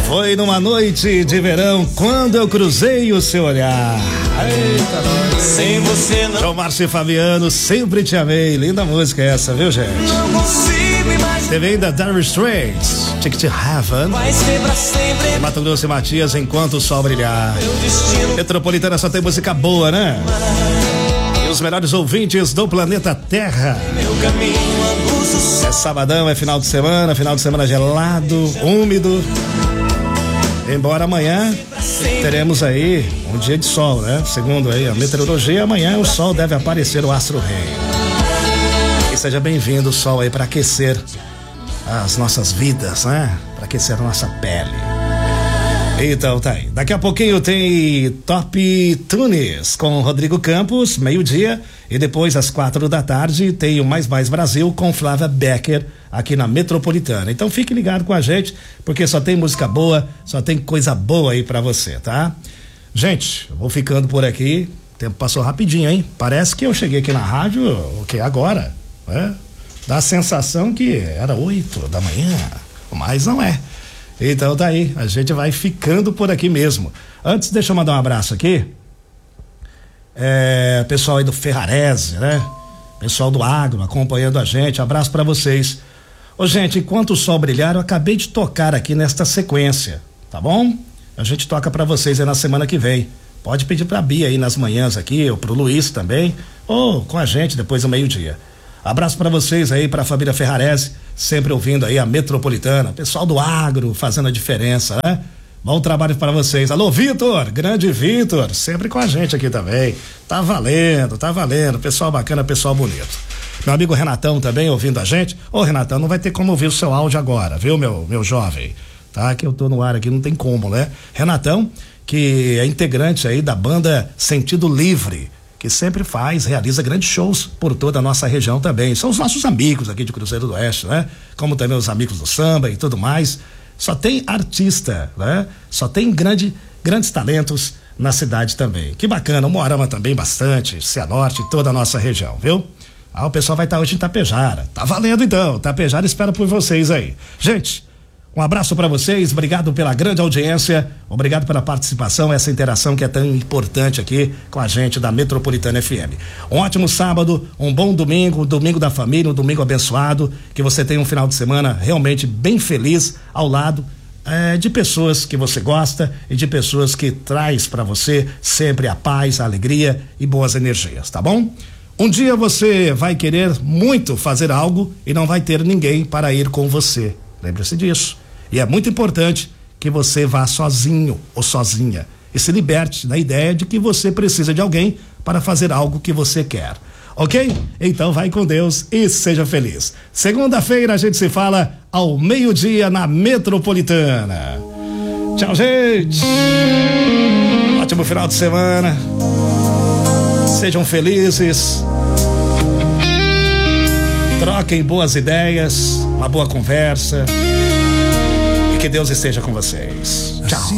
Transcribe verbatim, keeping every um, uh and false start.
Foi numa noite de verão quando eu cruzei o seu olhar. Eita, nós. Sem você não. João Márcio e Fabiano, sempre te amei. Linda música essa, viu, gente? Não consigo imaginar. Teve ainda Dire Straits, Take to Heaven. Vai ser pra sempre. Mato Grosso e Matias, Enquanto o Sol Brilhar. Metropolitana só tem música boa, né? E os melhores ouvintes do planeta Terra. Meu caminho, é sabadão, é final de semana, final de semana gelado, úmido. Embora amanhã teremos aí um dia de sol, né? Segundo aí a meteorologia, amanhã o sol deve aparecer, o astro rei. E seja bem-vindo o sol aí para aquecer as nossas vidas, né? Para aquecer a nossa pele. Então tá aí. Daqui a pouquinho tem Top Tunes com Rodrigo Campos, meio-dia, e depois às quatro da tarde tem o Mais Mais Brasil com Flávia Becker aqui na Metropolitana. Então fique ligado com a gente, porque só tem música boa, só tem coisa boa aí pra você, tá? Gente, eu vou ficando por aqui. O tempo passou rapidinho, hein? Parece que eu cheguei aqui na rádio, o que agora, né? Dá a sensação que era oito da manhã, mas não é. Então tá aí, a gente vai ficando por aqui mesmo. Antes, deixa eu mandar um abraço aqui. É, pessoal aí do Ferrarese, né? Pessoal do Agro acompanhando a gente, abraço pra vocês. Ô gente, enquanto o sol brilhar, eu acabei de tocar aqui nesta sequência, tá bom? A gente toca pra vocês aí na semana que vem. Pode pedir pra Bia aí nas manhãs aqui, ou pro Luiz também, ou com a gente depois do meio-dia. Abraço pra vocês aí, pra família Ferrarese, sempre ouvindo aí a Metropolitana, pessoal do Agro fazendo a diferença, né? Bom trabalho para vocês. Alô, Vitor, grande Vitor, sempre com a gente aqui também. Tá valendo, tá valendo. Pessoal bacana, pessoal bonito. Meu amigo Renatão também ouvindo a gente. Ô, Renatão, não vai ter como ouvir o seu áudio agora, viu, meu, meu jovem? Tá, que eu tô no ar aqui, não tem como, né? Renatão, que é integrante aí da banda Sentido Livre, que sempre faz, realiza grandes shows por toda a nossa região também. São os nossos amigos aqui de Cruzeiro do Oeste, né? Como também os amigos do samba e tudo mais. Só tem artista, né? Só tem grande, grandes talentos na cidade também. Que bacana, o Moarama também bastante, Cianorte, toda a nossa região, viu? Ah, o pessoal vai estar hoje em Tapejara. Tá valendo então, Tapejara espera por vocês aí. Gente, um abraço para vocês, obrigado pela grande audiência, obrigado pela participação, essa interação que é tão importante aqui com a gente da Metropolitana F M. Um ótimo sábado, um bom domingo, domingo da família, um domingo abençoado, que você tenha um final de semana realmente bem feliz ao lado é, de pessoas que você gosta e de pessoas que traz para você sempre a paz, a alegria e boas energias, tá bom? Um dia você vai querer muito fazer algo e não vai ter ninguém para ir com você. Lembre-se disso. E é muito importante que você vá sozinho ou sozinha e se liberte da ideia de que você precisa de alguém para fazer algo que você quer. Ok? Então vai com Deus e seja feliz. Segunda-feira a gente se fala ao meio-dia na Metropolitana. Tchau, gente. Ótimo final de semana. Sejam felizes. Troquem boas ideias, uma boa conversa. E que Deus esteja com vocês. Tchau.